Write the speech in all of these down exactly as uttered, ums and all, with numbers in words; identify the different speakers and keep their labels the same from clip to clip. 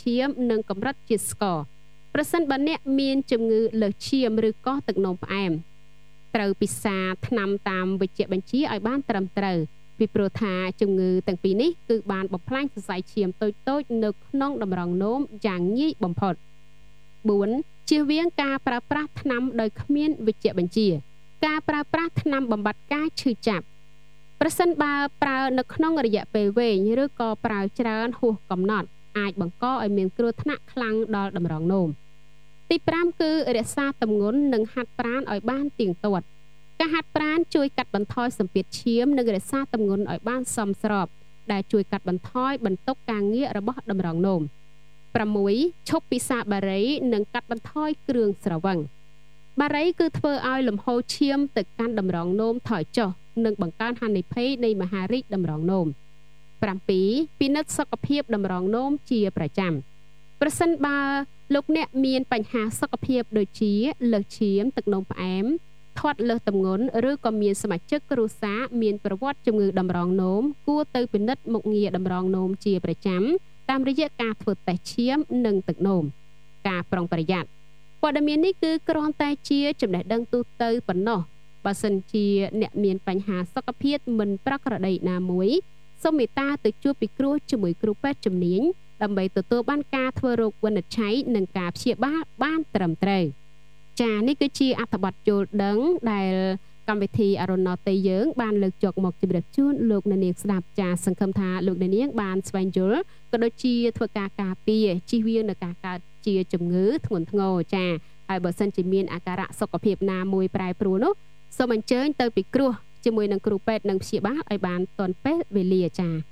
Speaker 1: ឈាមនិងកម្រិតជាតិស្ករប្រសិនបើអ្នកមានជំងឺលើសឈាមឬក៏ទឹកនោមផ្អែមត្រូវពិសាថ្នាំតាមវេជ្ជបញ្ជាឲ្យបានត្រឹមត្រូវពីព្រោះថាជំងឺទាំងពីរនេះគឺបានបំផ្លាញសរសៃឈាមតូចៗនៅក្នុងតម្រងនោមយ៉ាងងាយបំផុតបួនជៀសវាងការប្រើប្រាស់ថ្នាំដោយគ្មានវេជ្ជបញ្ជាការប្រើប្រាស់ថ្នាំបំបត្តិការឈឺចាប់ប្រសិនបើប្រើនៅក្នុងរយៈពេលវែងឬក៏ប្រើច្រើនហួសកំណត់អាចបង្កឲ្យមានគ្រោះថ្នាក់ខ្លាំងដល់តម្រងនោមទីប្រាំគឺរក្សាទម្ងន់និងហាត់ប្រាណឲ្យបានទៀងទាត់ការហាត់ប្រាណជួយកាត់បន្ថយសម្ពាធឈាមនិងរក្សាទម្ងន់ឲ្យបានសមស្របដែលជួយកាត់បន្ថយបន្ទុកការងាររបស់តម្រងនោមប្រាំមួយឈប់ពិសាបារីនិងកាត់បន្ថយគ្រឿងស្រវឹងបារីគឺធ្វើឲ្យលំហូរឈាមទៅកាន់តម្រងនោមថយចុះនិងបង្កើនហានិភ័យនៃមហារីកតម្រងនោមប្រាំពីរពិនិត្យសុខភាពតម្រងនោមជាប្រចាំប្រសិនបើលោកអ្នកមានបញ្ហាសុខភាពដូចជាលើសឈាមទឹកនោមផ្អែមធាត់លើសទម្ងន់ឬក៏មានសមាជិកគ្រួសារមានប្រវត្តិជំងឺតម្រងនោមគួរទៅពិនិត្យមុខងារតម្រងនោមជាប្រចាំតាមរយៈការធ្វើតេស្តឈាមនិងទឹកនោមការប្រុងប្រយ័ត្នព័ត៌មាននេះគឺគ្រាន់តែជាចំណេះដឹងទូទៅប៉ុណ្ណោះបើសិនជាអ្នកមានបញ្ហាសុខភាពមិនប្រក្រតីណាមួយសូមមេត្តាទៅជួបពិគ្រោះជាមួយគ្រូពេទ្យជំនាញដើម្បីទទួលបានការធ្វើរោគវិនិច្ឆ័យនិងការព្យាបាលបានត្រឹមត្រូវចា៎នេះគឺជាអត្ថបទយល់ដឹងដែលកម្មវិធីអរុណោទ័យយើងបានលើកយកមកជម្រាបជូនលោកអ្នកនាងស្ដាប់ចា៎សង្ឃឹមថាលោកអ្នកនាងបានស្វែងយល់ក៏ដូចជាធ្វើការការពារជៀសវាងនឹងការកើតជាជំងឺធ្ងន់ធ្ងរចា៎ហើយបើសិនជាមានអាការៈសុខភាពណាមួយប្រែប្រួលនោះសូមអញ្ជើញទៅពិគ្រោះជាមួយនឹងគ្រូពេទ្យនិងព្យាបាលឲ្យបានទាន់ពេលវេលាចា៎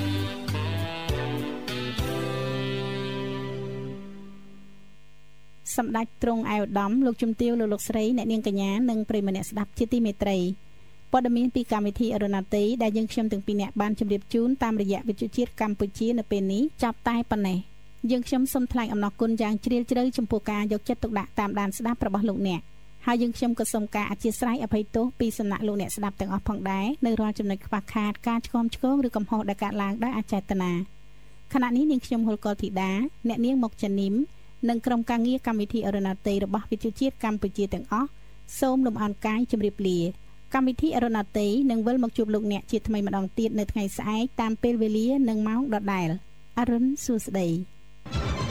Speaker 2: សម្ដេចទ្រង់ឯកឧត្តមលោកជំទាវលោកលោកស្រីអ្នកនាងកញ្ញានិងប្រិយមិត្តអ្នកស្ដាប់ជាទីមេត្រីព័ត៌មានពីកម្មវិធីអរុណទ័យដែលយើងខ្ញុំទាំងពីរអ្នកបានជម្រាបជូនតាមរយៈវិទ្យុជាតិកម្ពុជានៅពេលនេះចាប់តែប៉ុណ្ណេះយើងខ្ញុំសូមថ្លែងអំណរគុណយ៉ាងជ្រាលជ្រៅចំពោះការយកចិត្តទុកដាក់តាមដានស្ដាប់របស់លោកអ្នកហើយយើងខ្ញុំក៏សូមការអធិស្ឋានអភ័យទោសពីសំណាក់លោកអ្នកស្ដាប់ទាំងអស់ផងដែរនៅរាល់ចំណុចខ្វះខាតការឆ្គមឆ្គងឬកំហុសដែលកើតឡើងដោយអចេតនាខណៈនេះនាងខ្ញុំហុលកលធីតាអ្នកនាងមកចានីមនិងក្រុមការងារកម្មវិធីអរុណទ័យរបស់វិទ្យុជាតិកម្ពុជាទាំងអស់សូមលំអរកាយជម្រាបលាកម្មវិធីអរុណទ័យនឹងវិលមកជួបលោកអ្នកជាថ្មីម្ដងទៀតនៅថ្ងៃស្អែកតាមពេលវេលានិងម៉ោងដដែលអរុនសួស្ដី